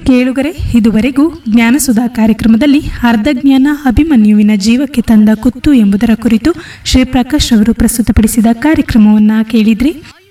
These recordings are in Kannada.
ಕೇಳುಗರೆ, ಇದುವರೆಗೂ ಜ್ಞಾನಸುಧಾ ಕಾರ್ಯಕ್ರಮದಲ್ಲಿ ಅರ್ಧಜ್ಞಾನ ಅಭಿಮನ್ಯುವಿನ ಜೀವಕ್ಕೆ ತಂದ ಕುತ್ತು ಎಂಬುದರ ಕುರಿತು ಶ್ರೀ ಪ್ರಕಾಶ್ ಅವರು ಪ್ರಸ್ತುತಪಡಿಸಿದ ಕಾರ್ಯಕ್ರಮವನ್ನು ಕೇಳಿದ್ರಿ.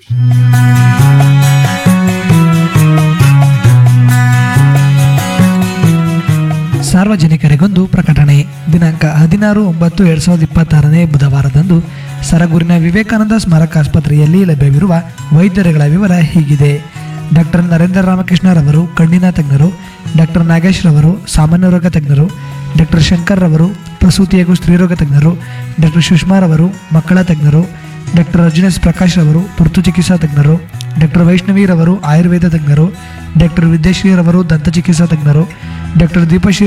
ಸಾರ್ವಜನಿಕರಿಗೊಂದು ಪ್ರಕಟಣೆ. ದಿನಾಂಕ 16/9/2026 ಬುಧವಾರದಂದು ಸರಗೂರಿನ ವಿವೇಕಾನಂದ ಸ್ಮಾರಕ ಆಸ್ಪತ್ರೆಯಲ್ಲಿ ಲಭ್ಯವಿರುವ ವೈದ್ಯರುಗಳ ವಿವರ ಹೀಗಿದೆ. ಡಾಕ್ಟರ್ ನರೇಂದ್ರ ರಾಮಕೃಷ್ಣರವರು ಕಣ್ಣಿನ ತಜ್ಞರು, ಡಾಕ್ಟರ್ ನಾಗೇಶ್ ರವರು ಸಾಮಾನ್ಯ ರೋಗ ತಜ್ಞರು, ಡಾಕ್ಟರ್ ಶಂಕರ್ ರವರು ಪ್ರಸೂತಿ ಹಾಗೂ ಸ್ತ್ರೀರೋಗ ತಜ್ಞರು, ಡಾಕ್ಟರ್ ಸುಷ್ಮಾ ರವರು ಮಕ್ಕಳ ತಜ್ಞರು, ಡಾಕ್ಟರ್ ರಜನೀಶ್ ಪ್ರಕಾಶ್ ರವರು ತುರ್ತು ಚಿಕಿತ್ಸಾ ತಜ್ಞರು, ಡಾಕ್ಟರ್ ವೈಷ್ಣವಿ ರವರು ಆಯುರ್ವೇದ ತಜ್ಞರು, ಡಾಕ್ಟರ್ ವಿದ್ಯಾಶ್ರೀ ರವರು ದಂತ ಚಿಕಿತ್ಸಾ ತಜ್ಞರು, ಡಾಕ್ಟರ್ ದೀಪಶ್ರೀ.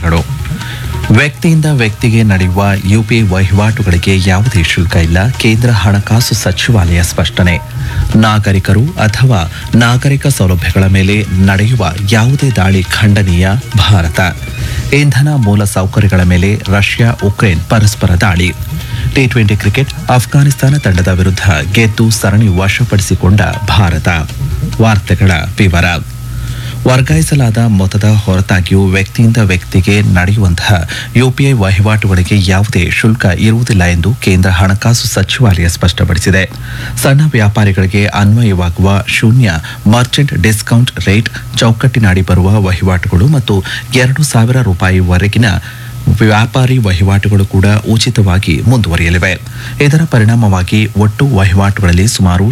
ವ್ಯಕ್ತಿಯಿಂದ ವ್ಯಕ್ತಿಗೆ ನಡೆಯುವ ಯುಪಿಐ ವಹಿವಾಟುಗಳಿಗೆ ಯಾವುದೇ ಶುಲ್ಕ ಇಲ್ಲ. ಕೇಂದ್ರ ಹಣಕಾಸು ಸಚಿವಾಲಯ ಸ್ಪಷ್ಟನೆ. ನಾಗರಿಕರು ಅಥವಾ ನಾಗರಿಕ ಸೌಲಭ್ಯಗಳ ಮೇಲೆ ನಡೆಯುವ ಯಾವುದೇ ದಾಳಿ ಖಂಡನೀಯ. ಭಾರತ. ಇಂಧನ ಮೂಲ ಸೌಕರ್ಯಗಳ ಮೇಲೆ ರಷ್ಯಾ ಉಕ್ರೇನ್ ಪರಸ್ಪರ ದಾಳಿ. ಟಿ20 ಕ್ರಿಕೆಟ್ ಅಫ್ಘಾನಿಸ್ತಾನ ತಂಡದ ವಿರುದ್ಧ ಗೆದ್ದು ಸರಣಿ ವಶಪಡಿಸಿಕೊಂಡ ಭಾರತ. ವಾರ್ತೆಗಳ ವಿವರ. ವರ್ಗಾಯಿಸಲಾದ ಮೊತ್ತದ ಹೊರತಾಗಿಯೂ ವ್ಯಕ್ತಿಯಿಂದ ವ್ಯಕ್ತಿಗೆ ನಡೆಯುವಂತಹ ಯುಪಿಐ ವಹಿವಾಟುಗಳಿಗೆ ಯಾವುದೇ ಶುಲ್ಕ ಇರುವುದಿಲ್ಲ ಎಂದು ಕೇಂದ್ರ ಹಣಕಾಸು ಸಚಿವಾಲಯ ಸ್ಪಷ್ಟಪಡಿಸಿದೆ. ಸಣ್ಣ ವ್ಯಾಪಾರಿಗಳಿಗೆ ಅನ್ವಯವಾಗುವ ಶೂನ್ಯ ಮರ್ಚೆಂಟ್ ಡಿಸ್ಕೌಂಟ್ ರೇಟ್ ಚೌಕಟ್ಟಿನಡಿ ಬರುವ ವಹಿವಾಟುಗಳು ಮತ್ತು ₹2,000ವರೆಗಿನ ವ್ಯಾಪಾರಿ ವಹಿವಾಟುಗಳು ಕೂಡ ಉಚಿತವಾಗಿ ಮುಂದುವರಿಯಲಿವೆ. ಇದರ ಪರಿಣಾಮವಾಗಿ ಒಟ್ಟು ವಹಿವಾಟುಗಳಲ್ಲಿ ಸುಮಾರು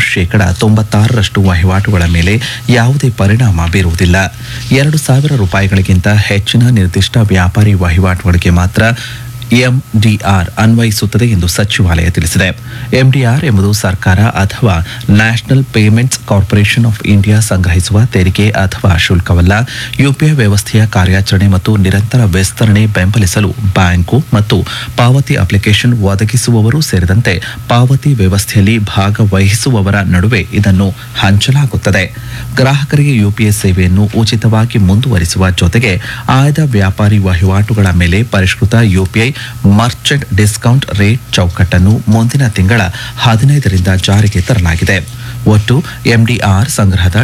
₹96 ವಹಿವಾಟುಗಳ ಮೇಲೆ ಯಾವುದೇ ಪರಿಣಾಮ ಬೀರುವುದಿಲ್ಲ. ₹2,000ಗಿಂತ ಹೆಚ್ಚಿನ ನಿರ್ದಿಷ್ಟ ವ್ಯಾಪಾರಿ ವಹಿವಾಟುಗಳಿಗೆ ಮಾತ್ರ ಎಂಡಿಆರ್ ಅನ್ವಯಿಸುತ್ತದೆ ಎಂದು ಸಚಿವಾಲಯ ತಿಳಿಸಿದೆ. ಎಂಡಿಆರ್ ಎಂಬುದು ಸರ್ಕಾರ ಅಥವಾ national payments corporation of India ಸಂಗ್ರಹಿಸುವ ತೆರಿಗೆ ಅಥವಾ ಶುಲ್ಕವಲ್ಲ. ಯುಪಿಐ ವ್ಯವಸ್ಥೆಯ ಕಾರ್ಯಾಚರಣೆ ಮತ್ತು ನಿರಂತರ ವಿಸ್ತರಣೆ ಬೆಂಬಲಿಸಲು ಬ್ಯಾಂಕು ಮತ್ತು ಪಾವತಿ ಅಪ್ಲಿಕೇಶನ್ ಒದಗಿಸುವವರು ಸೇರಿದಂತೆ ಪಾವತಿ ವ್ಯವಸ್ಥೆಯಲ್ಲಿ ಭಾಗವಹಿಸುವವರ ನಡುವೆ ಇದನ್ನು ಹಂಚಲಾಗುತ್ತದೆ. ಗ್ರಾಹಕರಿಗೆ ಯುಪಿಐ ಸೇವೆಯನ್ನು ಉಚಿತವಾಗಿ ಮುಂದುವರಿಸುವ ಜೊತೆಗೆ ಆಯ್ದ ವ್ಯಾಪಾರಿ ವಹಿವಾಟುಗಳ ಮೇಲೆ ಪರಿಷ್ಕೃತ ಯುಪಿಐ ಮರ್ಚೆಂಟ್ ಡಿಸ್ಕೌಂಟ್ ರೇಟ್ ಚೌಕಟ್ಟನ್ನು ಮುಂದಿನ ತಿಂಗಳ 15ರಿಂದ ಜಾರಿಗೆ ತರಲಾಗಿದೆ. ಒಟ್ಟು ಎಂಡಿಆರ್ ಸಂಗ್ರಹದ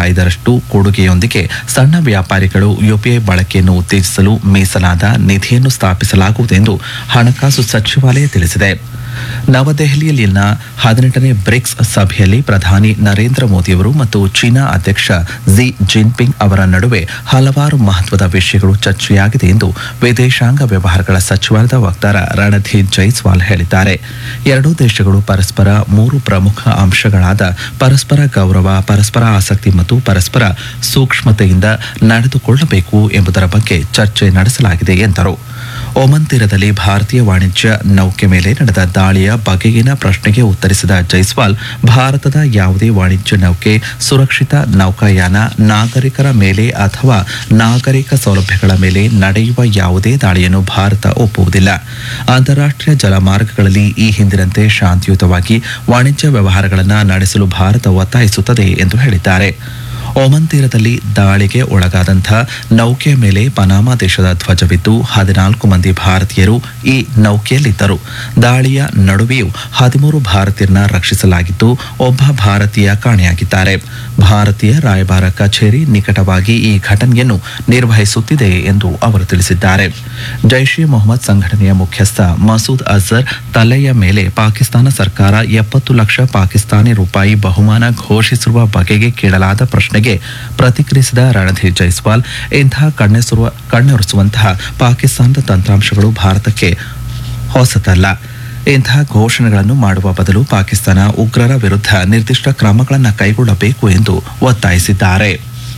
₹5 ಕೊಡುಗೆಯೊಂದಿಗೆ ಸಣ್ಣ ವ್ಯಾಪಾರಿಗಳು ಯುಪಿಐ ಬಳಕೆಯನ್ನು ಉತ್ತೇಜಿಸಲು ಮೀಸಲಾದ ನಿಧಿಯನ್ನು ಸ್ಥಾಪಿಸಲಾಗುವುದು ಎಂದು ಹಣಕಾಸು ಸಚಿವಾಲಯ ತಿಳಿಸಿದೆ. ನವದೆಹಲಿಯಲ್ಲಿನ 18ನೇ ಬ್ರಿಕ್ಸ್ ಸಭೆಯಲ್ಲಿ ಪ್ರಧಾನಿ ನರೇಂದ್ರ ಮೋದಿಯವರು ಮತ್ತು ಚೀನಾ ಅಧ್ಯಕ್ಷ ಝಿ ಜಿನ್ಪಿಂಗ್ ಅವರ ನಡುವೆ ಹಲವಾರು ಮಹತ್ವದ ವಿಷಯಗಳು ಚರ್ಚೆಯಾಗಿದೆ ಎಂದು ವಿದೇಶಾಂಗ ವ್ಯವಹಾರಗಳ ಸಚಿವಾಲಯದ ವಕ್ತಾರ ರಣಧೀರ್ ಜೈಸ್ವಾಲ್ ಹೇಳಿದ್ದಾರೆ. ಎರಡೂ ದೇಶಗಳು ಪರಸ್ಪರ 3 ಪ್ರಮುಖ ಅಂಶಗಳಾದ ಪರಸ್ಪರ ಗೌರವ, ಪರಸ್ಪರ ಆಸಕ್ತಿ ಮತ್ತು ಪರಸ್ಪರ ಸೂಕ್ಷ್ಮತೆಯಿಂದ ನಡೆದುಕೊಳ್ಳಬೇಕು ಎಂಬುದರ ಬಗ್ಗೆ ಚರ್ಚೆ ನಡೆಸಲಾಗಿದೆ ಎಂದರು. ಒಮನ್ ತೀರದಲ್ಲಿ ಭಾರತೀಯ ವಾಣಿಜ್ಯ ನೌಕೆ ಮೇಲೆ ನಡೆದ ದಾಳಿಯ ಬಗೆಗಿನ ಪ್ರಶ್ನೆಗೆ ಉತ್ತರಿಸಿದ ಜೈಸ್ವಾಲ್, ಭಾರತದ ಯಾವುದೇ ವಾಣಿಜ್ಯ ನೌಕೆ, ಸುರಕ್ಷಿತ ನೌಕಾಯಾನ, ನಾಗರಿಕರ ಮೇಲೆ ಅಥವಾ ನಾಗರಿಕ ಸೌಲಭ್ಯಗಳ ಮೇಲೆ ನಡೆಯುವ ಯಾವುದೇ ದಾಳಿಯನ್ನು ಭಾರತ ಒಪ್ಪುವುದಿಲ್ಲ. ಅಂತಾರಾಷ್ಟ್ರೀಯ ಜಲಮಾರ್ಗಗಳಲ್ಲಿ ಈ ಹಿಂದಿನಂತೆ ಶಾಂತಿಯುತವಾಗಿ ವಾಣಿಜ್ಯ ವ್ಯವಹಾರಗಳನ್ನು ನಡೆಸಲು ಭಾರತ ಒತ್ತಾಯಿಸುತ್ತದೆ ಎಂದು ಹೇಳಿದ್ದಾರೆ. ಒಮನ್ ತೀರದಲ್ಲಿ ದಾಳಿಗೆ ಒಳಗಾದಂಥ ನೌಕೆಯ ಮೇಲೆ ಪನಾಮಾ ದೇಶದ ಧ್ವಜವಿದ್ದು 14 ಮಂದಿ ಭಾರತೀಯರು ಈ ನೌಕೆಯಲ್ಲಿದ್ದರು. ದಾಳಿಯ ನಡುವೆಯೂ 13 ಭಾರತೀಯರನ್ನ ರಕ್ಷಿಸಲಾಗಿದ್ದು ಒಬ್ಬ ಭಾರತೀಯ ಕಾಣೆಯಾಗಿದ್ದಾರೆ. ಭಾರತೀಯ ರಾಯಭಾರ ಕಚೇರಿ ನಿಕಟವಾಗಿ ಈ ಘಟನೆಯನ್ನು ನಿರ್ವಹಿಸುತ್ತಿದೆ ಎಂದು ಅವರು ತಿಳಿಸಿದ್ದಾರೆ. ಜೈಷ್ ಎ ಮೊಹಮ್ಮದ್ ಸಂಘಟನೆಯ ಮುಖ್ಯಸ್ಥ ಮಸೂದ್ ಅಜರ್ ತಲೆಯ ಮೇಲೆ ಪಾಕಿಸ್ತಾನ ಸರ್ಕಾರ 70 ಲಕ್ಷ ಪಾಕಿಸ್ತಾನಿ ರೂಪಾಯಿ ಬಹುಮಾನ ಘೋಷಿಸಿರುವ ಬಗೆಗೆ ಕೇಳಲಾದ ಪ್ರಶ್ನೆಗೆ ಪ್ರತಿಕ್ರಿಯಿಸಿದ ರಣಧೀರ್ ಜೈಸ್ವಾಲ್, ಇಂತಹ ಕಣ್ಣೊರೆಸುವಂತಹ ಪಾಕಿಸ್ತಾನದ ತಂತ್ರಾಂಶಗಳು ಭಾರತಕ್ಕೆ ಹೊಸತಲ್ಲ. ಇಂತಹ ಘೋಷಣೆಗಳನ್ನು ಮಾಡುವ ಬದಲು ಪಾಕಿಸ್ತಾನ ಉಗ್ರರ ವಿರುದ್ಧ ನಿರ್ದಿಷ್ಟ ಕ್ರಮಗಳನ್ನು ಕೈಗೊಳ್ಳಬೇಕು ಎಂದು ಒತ್ತಾಯಿಸಿದ್ದಾರೆ.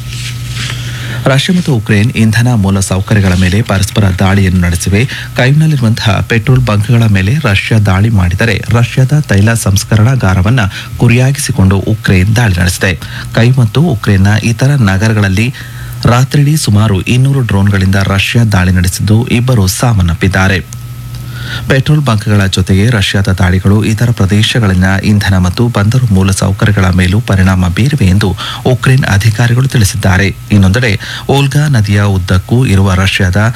ರಷ್ಯಾ ಮತ್ತು ಉಕ್ರೇನ್ ಇಂಧನ ಮೂಲ ಸೌಕರ್ಯಗಳ ಮೇಲೆ ಪರಸ್ಪರ ದಾಳಿಯನ್ನು ನಡೆಸಿವೆ. ಕೈವ್ನಲ್ಲಿರುವಂತಹ ಪೆಟ್ರೋಲ್ ಬಂಕ್ಗಳ ಮೇಲೆ ರಷ್ಯಾ ದಾಳಿ ಮಾಡಿದರೆ ರಷ್ಯಾದ ತೈಲ ಸಂಸ್ಕರಣಾಗಾರವನ್ನು ಗುರಿಯಾಗಿಸಿಕೊಂಡು ಉಕ್ರೇನ್ ದಾಳಿ ನಡೆಸಿದೆ. ಕೈವ್ ಮತ್ತು ಉಕ್ರೇನ್ನ ಇತರ ನಗರಗಳಲ್ಲಿ ರಾತ್ರಿಯಿಡೀ ಸುಮಾರು 200 ಡ್ರೋನ್ಗಳಿಂದ ರಷ್ಯಾ ದಾಳಿ ನಡೆಸಿದ್ದು 2 ಸಾವನ್ನಪ್ಪಿದ್ದಾರೆ. ಪೆಟ್ರೋಲ್ ಬಂಕ್ಗಳ ಜೊತೆಗೆ ರಷ್ಯಾದ ದಾಳಿಗಳು ಇತರ ಪ್ರದೇಶಗಳಲ್ಲಿನ ಇಂಧನ ಮತ್ತು ಬಂದರು ಮೂಲಸೌಕರ್ಯಗಳ ಮೇಲೂ ಪರಿಣಾಮ ಬೀರಿವೆ ಎಂದು ಉಕ್ರೇನ್ ಅಧಿಕಾರಿಗಳು ತಿಳಿಸಿದ್ದಾರೆ. ಇನ್ನೊಂದೆಡೆ ಓಲ್ಗಾ ನದಿಯ ಉದ್ದಕ್ಕೂ ಇರುವ ರಷ್ಯಾದ